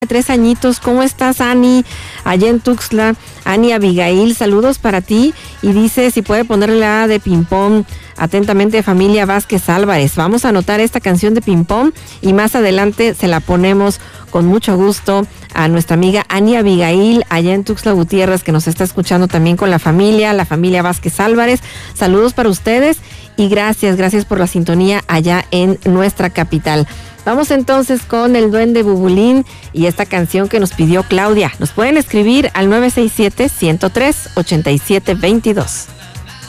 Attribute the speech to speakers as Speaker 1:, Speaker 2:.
Speaker 1: 3 añitos. ¿Cómo estás, Ani? Allá en Tuxtla. Ani Abigail, saludos para ti. Y dice si puede ponerle la de Ping Pong. Atentamente, familia Vázquez Álvarez. Vamos a anotar esta canción de Ping Pong y más adelante se la ponemos con mucho gusto a nuestra amiga Ani Abigail allá en Tuxtla Gutiérrez, que nos está escuchando también con la familia Vázquez Álvarez. Saludos para ustedes y gracias por la sintonía allá en nuestra capital. Vamos entonces con el Duende Bubulín y esta canción que nos pidió Claudia. Nos pueden escribir al 967-103-8722.